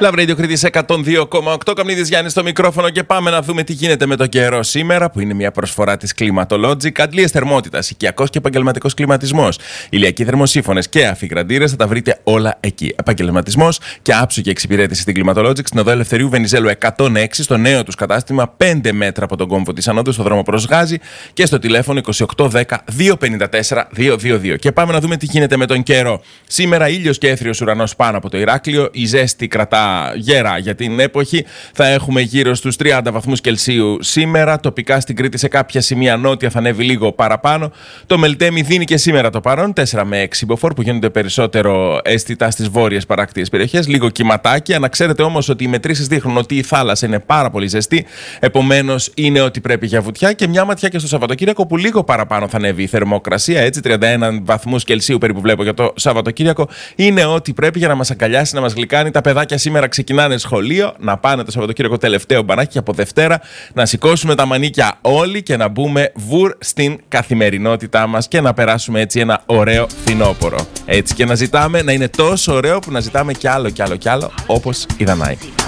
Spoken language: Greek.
Love Radio Κρήτης 102,8. Καμνίδης Γιάννης στο μικρόφωνο και πάμε να δούμε τι γίνεται με το καιρό σήμερα, που είναι μια προσφορά της Climatologic. Αντλίες θερμότητας, οικιακός και επαγγελματικός κλιματισμός, ηλιακοί θερμοσύφωνες και αφιγραντήρες, θα τα βρείτε όλα εκεί. Επαγγελματισμός και άψογη εξυπηρέτηση στην Climatologic, στην οδό Ελευθερίου Βενιζέλου 106, στο νέο τους κατάστημα 5 μέτρα από τον κόμβο της Ανόδου, στο δρόμο προς Γάζη, και στο τηλέφωνο 2810 254 222. Και πάμε να δούμε τι γίνεται με τον καιρό. Σήμερα ήλιος και έθριος ουρανός πάνω από το Ηράκλειο. Η ζέστη κρατά γέρα για την εποχή. Θα έχουμε γύρω στους 30 βαθμούς Κελσίου σήμερα. Τοπικά στην Κρήτη σε κάποια σημεία νότια θα ανέβει λίγο παραπάνω. Το Μελτέμι δίνει και σήμερα το παρόν. 4 με 6 μποφόρ που γίνονται περισσότερο αίσθητα στις βόρειες παράκτιες περιοχές. Λίγο κυματάκι. Να ξέρετε όμως ότι οι μετρήσεις δείχνουν ότι η θάλασσα είναι πάρα πολύ ζεστή. Επομένως είναι ότι πρέπει για βουτιά. Και μια ματιά και στο Σαββατοκύριακο που λίγο παραπάνω θα ανέβει η θερμοκρασία. Έτσι, 31 βαθμούς Κελσίου περίπου βλέπω για το Σαββατοκύριακο. Είναι ότι πρέπει για να μας αγκαλιάσει, να μας γλυκάνει. Τα παιδάκια σήμερα ξεκινάνε σχολείο. Να πάνε το Σαββατοκύριακο τελευταίο μπανάκι και από Δευτέρα να σηκώσουμε τα μανίκια όλοι και να μπούμε βουρ στην καθημερινότητά μας και να περάσουμε έτσι ένα ωραίο φθινόπωρο. Έτσι και να ζητάμε να είναι τόσο ωραίο που να ζητάμε κι άλλο κι άλλο κι άλλο, όπως η Δανάη.